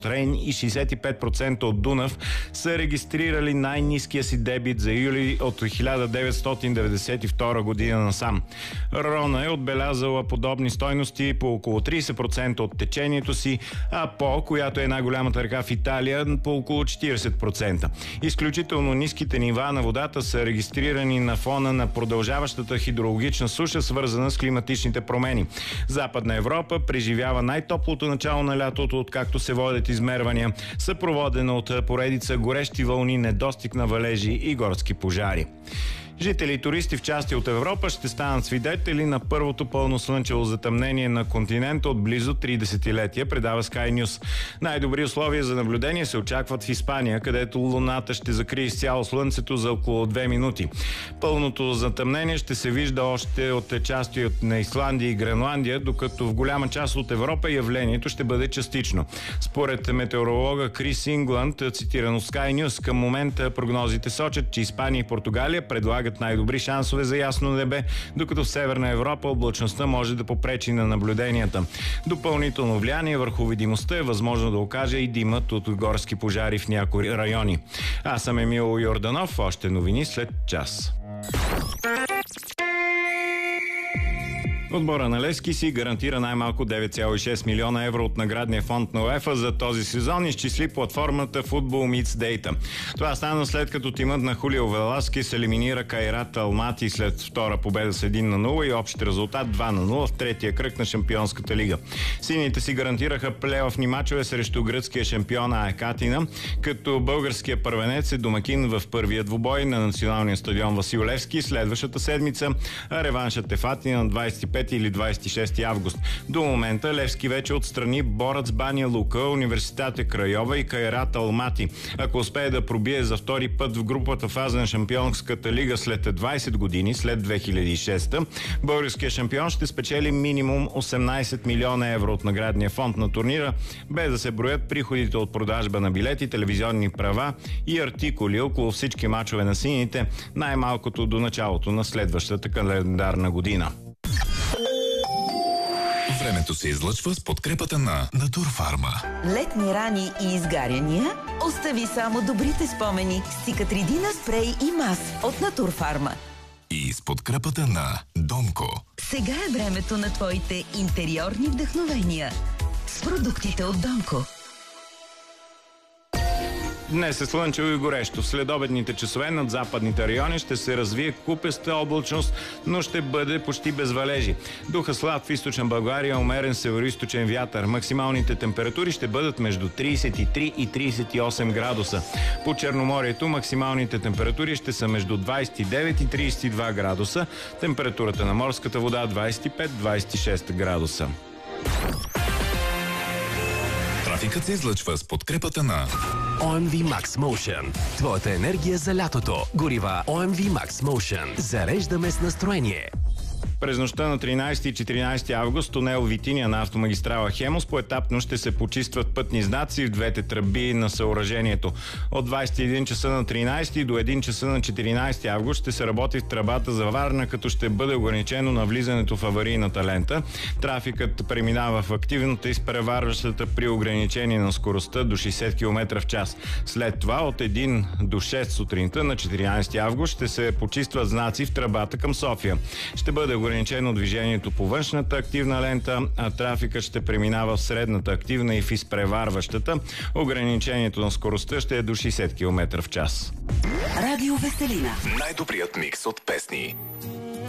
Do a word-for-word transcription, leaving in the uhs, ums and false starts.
Рейн и шейсет и пет процента от Дунав са регистрирали най-ниския си дебит за юли от хиляда деветстотин деветдесет и втора година насам. Рона е отбелязала подобни стойности по около трийсет процента от течението си, а По, която е най-голямата река в Италия, по около четирийсет процента. Изключително ниските нива на водата са регистрирани на фона на продължаващата хидрологична суша, свързана с климатичните промени. Западна Европа преживява най-топлото начало на лятото, откакто се водят измервания, съпроводена от поредица горещи вълни, недостиг на валежи и горски пожари. Жители и туристи в части от Европа ще станат свидетели на първото пълно слънчево затъмнение на континента от близо три десетилетия, предава Sky News. Най-добри условия за наблюдение се очакват в Испания, където луната ще закрие изцяло слънцето за около две минути. Пълното затъмнение ще се вижда още от части на Исландия и Гренландия, докато в голяма част от Европа явлението ще бъде частично. Според метеоролога Крис Ингланд, цитиран от Sky News, към момента прогнозите сочат, че Испания и Португалия предлагат най-добри шансове за ясно небе, докато в Северна Европа облачността може да попречи на наблюденията. Допълнително влияние върху видимостта е възможно да окаже и димът от горски пожари в някои райони. Аз съм Емил Йорданов, още новини след час. Отбора на Левски си гарантира най-малко девет цяло и шест милиона евро от наградния фонд на УЕФА за този сезон, изчисли платформата Football Meets Data. Това стана след като тимът на Хулио Веласкес елиминира Кайрат Алмати след втора победа с един на нула и общ резултат два на нула в третия кръг на Шампионската лига. Сините си гарантираха плейофни мачове срещу гръцкия шампион АЕК Атина, като българския първенец е домакин в първия двубой на националния стадион Васил Левски следващата седмица, а реваншът е в Атина на двадесет и пети или двадесет и шести август. До момента Левски вече отстрани Борец Баня Лука, Университет Крайова и Кайрат Алмати. Ако успее да пробие за втори път в групата фаза на Шампионската лига след двадесет години, след две хиляди и шеста, българският шампион ще спечели минимум осемнадесет милиона евро от наградния фонд на турнира, без да се броят приходите от продажба на билети, телевизионни права и артикули около всички мачове на сините, най-малкото до началото на следващата календарна година. Времето се излъчва с подкрепата на Натурфарма. Летни рани и изгаряния? Остави само добрите спомени с Цикатридина спрей и мас от Натурфарма. И с подкрепата на Донко. Сега е времето на твоите интериорни вдъхновения с продуктите от Донко. Днес е слънчево и горещо. В следобедните часове над западните райони ще се развие купеста облачност, но ще бъде почти без валежи. Духа слаб в източна България, умерен североизточен вятър. Максималните температури ще бъдат между тридесет и три и тридесет и осем градуса. По Черноморието максималните температури ще са между двадесет и девет и тридесет и два градуса. Температурата на морската вода двадесет и пет до двадесет и шест градуса. Трафикът се излъчва с подкрепата на О Ем Ви Max Motion. Твоята енергия за лятото. Горива О Ем Ви Max Motion. Зареждаме с настроение. През нощта на тринадесети и четиринадесети август тунел Витиня на автомагистрала Хемус поетапно ще се почистват пътни знаци в двете тръби на съоръжението. От двадесет и един часа на тринадесети до един часа на четиринадесети август ще се работи в тръбата за Варна, като ще бъде ограничено на влизането в аварийната лента. Трафикът преминава в активната и изпреварващата при ограничение на скоростта до шейсет километра в час. След това от един до шест сутринта на четиринадесети август ще се почистват знаци в тръбата към София. Ще бъде ограничено движението по външната активна лента, а трафикът ще преминава в средната активна и в изпреварващата. Ограничението на скоростта ще е до шейсет километра в час. Радио Веселина. Най-добрият микс от песни.